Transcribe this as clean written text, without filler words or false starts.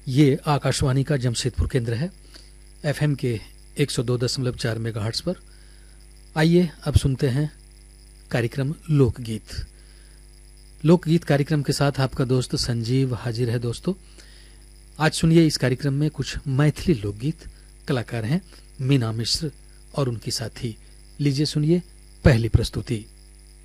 ये आकाशवाणी का जमशेदपुर केंद्र है, एफएम के 102.4 मेगाहर्ट्ज पर। आइए अब सुनते हैं कार्यक्रम लोकगीत। लोकगीत कार्यक्रम के साथ आपका दोस्त संजीव हाजिर है। दोस्तों, आज सुनिए इस कार्यक्रम में कुछ मैथिली लोकगीत। कलाकार हैं मीना मिश्र और उनकी साथी। लीजिए सुनिए पहली प्रस्तुति।